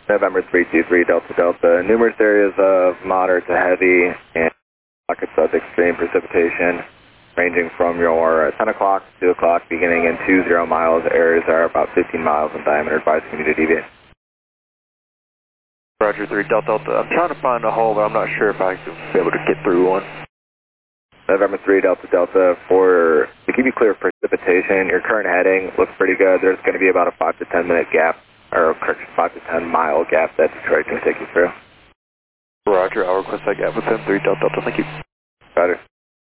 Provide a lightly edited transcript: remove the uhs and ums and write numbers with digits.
November 323 Delta Delta. Numerous areas of moderate to heavy and pockets of extreme precipitation ranging from your 10 o'clock to 2 o'clock beginning in 20 miles. Areas are about 15 miles in diameter. Advise community deviate. Roger 3 Delta Delta. I'm trying to find a hole, but I'm not sure if I can be able to get through one. November 3 Delta Delta. To keep you clear of precipitation, your current heading looks pretty good. There's going to be about a 5 to 10 minute gap, or 5 to 10 mile gap that Detroit can take you through. Roger, I'll request that gap with him. 3 Delta Delta. Thank you. Roger.